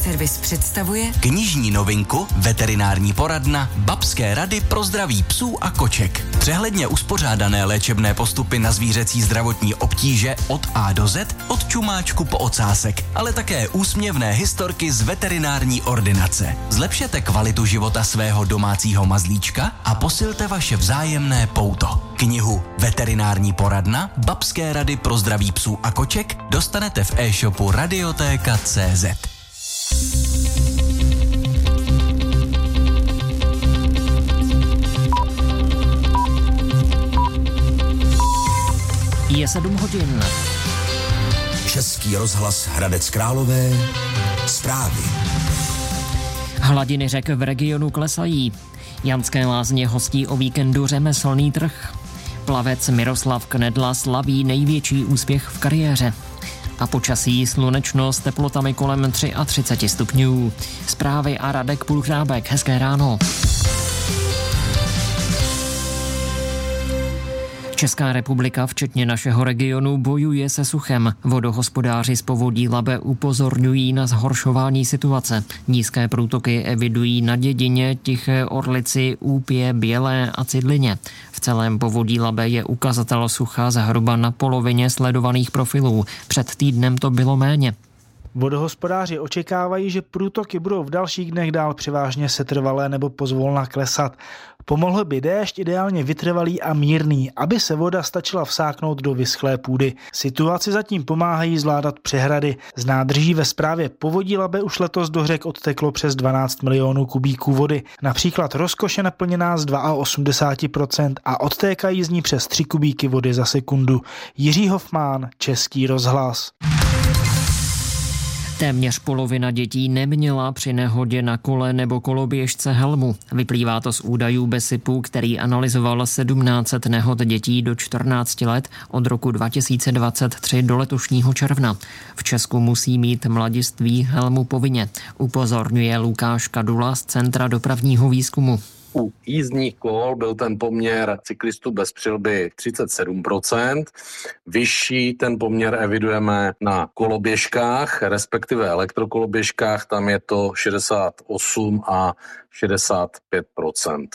Servis představuje knižní novinku Veterinární poradna Babské rady pro zdraví psů a koček. Přehledně uspořádané léčebné postupy na zvířecí zdravotní obtíže od A do Z, od čumáčku po ocásek, ale také úsměvné historky z veterinární ordinace. Zlepšete kvalitu života svého domácího mazlíčka a posilte vaše vzájemné pouto. Knihu Veterinární poradna Babské rady pro zdraví psů a koček dostanete v e-shopu Radioteka.cz. Je 7 hodin. Český rozhlas Hradec Králové. Zprávy. Hladiny řek v regionu klesají. Janské Lázně hostí o víkendu řemeslný trh. Plavec Miroslav Knedla slaví největší úspěch v kariéře. A počasí slunečno s teplotami kolem 33 stupňů. Zprávy a Radek Pulchrábek. Hezké ráno. Česká republika, včetně našeho regionu, bojuje se suchem. Vodohospodáři z povodí Labe upozorňují na zhoršování situace. Nízké průtoky evidují na Dědině, Tiché, Orlici, Úpě, Bělé a Cidlině. V celém povodí Labe je ukazatel sucha zhruba na polovině sledovaných profilů. Před týdnem to bylo méně. Vodohospodáři očekávají, že průtoky budou v dalších dnech dál převážně setrvalé nebo pozvolna klesat. Pomohl by déšť, ideálně vytrvalý a mírný, aby se voda stačila vsáknout do vyschlé půdy. Situaci zatím pomáhají zvládat přehrady. Z nádrží ve správě povodí Labe už letos do řek odteklo přes 12 milionů kubíků vody. Například Rozkoš je naplněná z 82% a odtékají z ní přes 3 kubíky vody za sekundu. Jiří Hofmán, Český rozhlas. Téměř polovina dětí neměla při nehodě na kole nebo koloběžce helmu. Vyplývá to z údajů BESIPu, který analyzoval 1700 nehod dětí do 14 let od roku 2023 do letošního června. V Česku musí mít mladiství helmu povinně, upozorňuje Lukáš Kadula z Centra dopravního výzkumu. U jízdních kol byl ten poměr cyklistů bez přilby 37%. Vyšší ten poměr evidujeme na koloběžkách, respektive elektrokoloběžkách, tam je to 68 a 65%.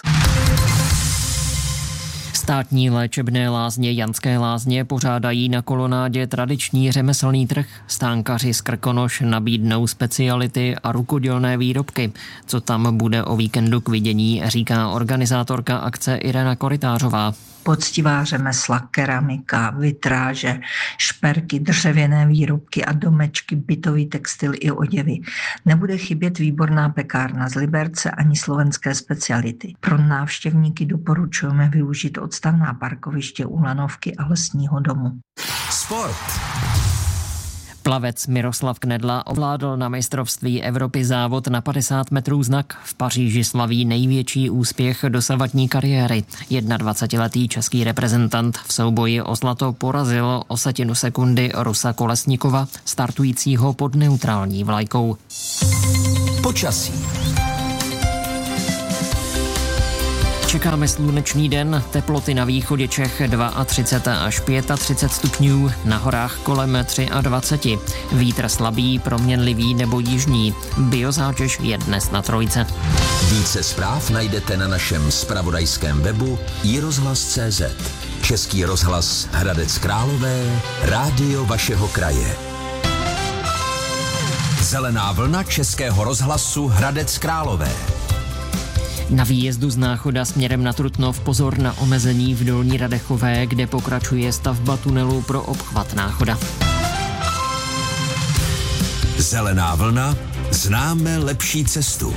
Státní léčebné lázně Janské Lázně pořádají na kolonádě tradiční řemeslný trh. Stánkaři z Krkonoš nabídnou speciality a rukodělné výrobky. Co tam bude o víkendu k vidění, říká organizátorka akce Irena Korytářová. Poctivá řemesla, keramika, vitráže, šperky, dřevěné výrobky a domečky, bytový textil i oděvy. Nebude chybět výborná pekárna z Liberce ani slovenské speciality. Pro návštěvníky doporučujeme využít odstavná parkoviště u lanovky a lesního domu. Sport. Plavec Miroslav Knedla ovládl na mistrovství Evropy závod na 50 metrů znak. V Paříži slaví největší úspěch dosavadní kariéry. 21letý český reprezentant v souboji o zlato porazil o setinu sekundy Rusa Kolesníkova, startujícího pod neutrální vlajkou. Počasí. Čekáme slunečný den, teploty na východě Čech 32 až 35 stupňů, na horách kolem 23. Vítr slabý, proměnlivý nebo jižní. Biozátěž je dnes na 3. Více zpráv najdete na našem zpravodajském webu iRozhlas.cz. Český rozhlas Hradec Králové, rádio vašeho kraje. Zelená vlna Českého rozhlasu Hradec Králové. Na výjezdu z Náchoda směrem na Trutnov pozor na omezení v Dolní Radechové, kde pokračuje stavba tunelu pro obchvat Náchoda. Zelená vlna, známe lepší cestu.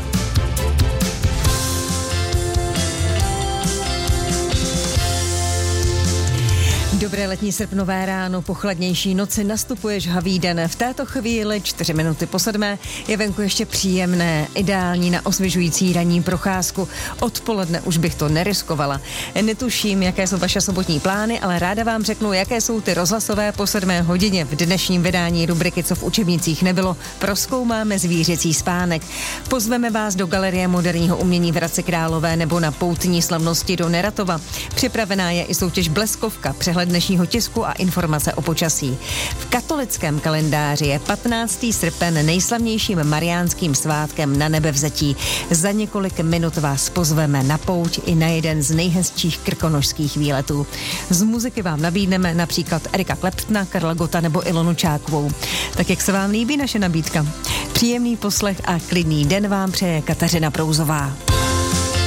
Dobré letní srpnové ráno, po chladnější noci nastupuje žhavý den. V této chvíli 4 minuty po 7 je venku ještě příjemné, ideální na osvěžující ranní procházku. Odpoledne už bych to neriskovala. Netuším, jaké jsou vaše sobotní plány, ale ráda vám řeknu, jaké jsou ty rozhlasové po 7 hodině. V dnešním vydání rubriky Co v učebnicích nebylo, prozkoumáme zvířecí spánek. Pozveme vás do Galerie moderního umění v Hradci Králové nebo na poutní slavnosti do Neratova. Připravená je i soutěž Bleskovka, přehledná dnešního tisku a informace o počasí. V katolickém kalendáři je 15. srpen nejslavnějším mariánským svátkem na nebevzetí. Za několik minut vás pozveme na pouť i na jeden z nejhezčích krkonošských výletů. Z muziky vám nabídneme například Erika Kleptna, Karla Gota nebo Ilonu Čákovou. Tak jak se vám líbí naše nabídka? Příjemný poslech a klidný den vám přeje Kateřina Prouzová.